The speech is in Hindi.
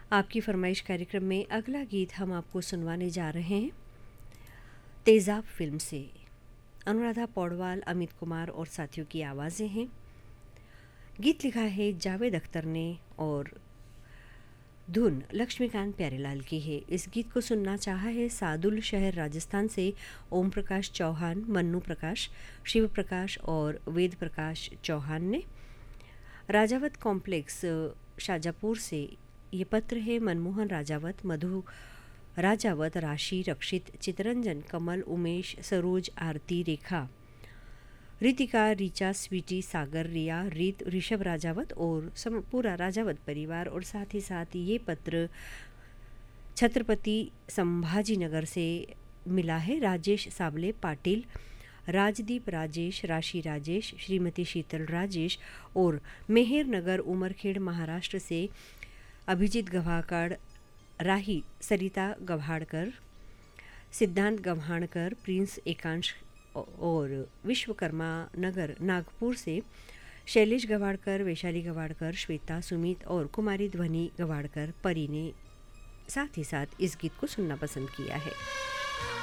आपकी फरमाइश कार्यक्रम में अगला गीत हम आपको सुनवाने जा रहे हैं तेज़ाब फिल्म से। अनुराधा पौडवाल, अमित कुमार और साथियों की आवाज़ें हैं। गीत लिखा है जावेद अख्तर ने और धुन लक्ष्मीकांत प्यारेलाल की है। इस गीत को सुनना चाहा है सादुल शहर राजस्थान से ओम प्रकाश चौहान, मन्नू प्रकाश, शिव प्रकाश और वेद प्रकाश चौहान ने। राजावत कॉम्प्लेक्स शाजापुर से ये पत्र है मनमोहन राजावत, मधु राजावत, राशि, रक्षित, चितरंजन, कमल, उमेश, सरोज, आरती, रेखा, रितिका, रीचा, स्वीटी, सागर, रिया, रीत, ऋषभ राजावत और पूरा राजावत परिवार। और साथ ही साथ ये पत्र छत्रपति संभाजी नगर से मिला है। राजेश साबले पाटिल, राजदीप राजेश, राशि राजेश, श्रीमती शीतल राजेश और मेहर नगर उमरखेड़ महाराष्ट्र से अभिजीत गव्हाकड़, राही सरिता गव्हाड़कर, सिद्धांत गव्हाणकर, प्रिंस एकांश और विश्वकर्मा नगर नागपुर से शैलेश गव्हाड़कर, वैशाली गव्हाड़कर, श्वेता, सुमित और कुमारी ध्वनि गव्हाड़कर, परी ने साथ ही साथ इस गीत को सुनना पसंद किया है।